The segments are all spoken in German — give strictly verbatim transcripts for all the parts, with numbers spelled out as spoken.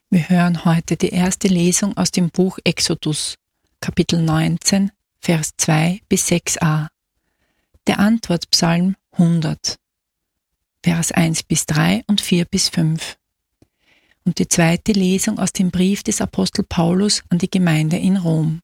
Wir hören heute die erste Lesung aus dem Buch Exodus, Kapitel neunzehn, Vers zwei bis sechs a. Der Antwortpsalm hundert, Vers eins bis drei und vier bis fünf. Und die zweite Lesung aus dem Brief des Apostel Paulus an die Gemeinde in Rom.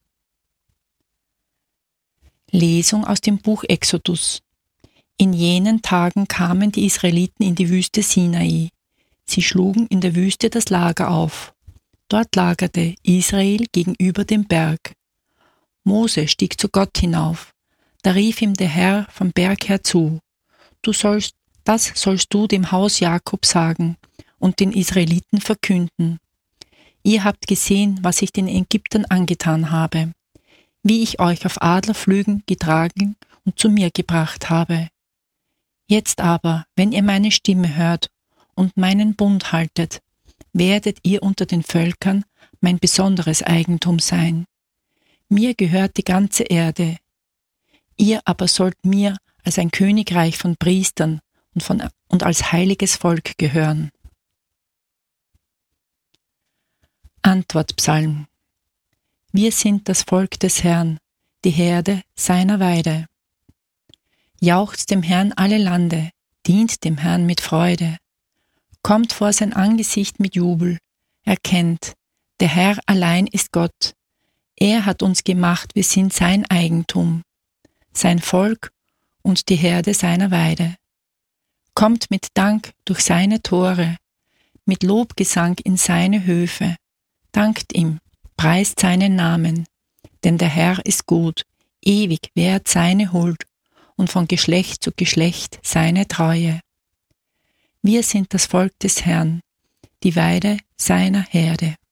Lesung aus dem Buch Exodus. In jenen Tagen kamen die Israeliten in die Wüste Sinai. Sie schlugen in der Wüste das Lager auf. Dort lagerte Israel gegenüber dem Berg. Mose stieg zu Gott hinauf. Da rief ihm der Herr vom Berg her zu: Du sollst, das sollst du dem Haus Jakob sagen und den Israeliten verkünden. Ihr habt gesehen, was ich den Ägyptern angetan habe, wie ich euch auf Adlerflügen getragen und zu mir gebracht habe. Jetzt aber, wenn ihr meine Stimme hört und meinen Bund haltet, werdet ihr unter den Völkern mein besonderes Eigentum sein. Mir gehört die ganze Erde. Ihr aber sollt mir als ein Königreich von Priestern und, von, und als heiliges Volk gehören. Antwortpsalm. Wir sind das Volk des Herrn, die Herde seiner Weide. Jauchzt dem Herrn alle Lande, dient dem Herrn mit Freude. Kommt vor sein Angesicht mit Jubel, erkennt, der Herr allein ist Gott. Er hat uns gemacht, wir sind sein Eigentum, sein Volk und die Herde seiner Weide. Kommt mit Dank durch seine Tore, mit Lobgesang in seine Höfe. Dankt ihm, preist seinen Namen, denn der Herr ist gut, ewig währt seine Huld und von Geschlecht zu Geschlecht seine Treue. Wir sind das Volk des Herrn, die Weide seiner Herde.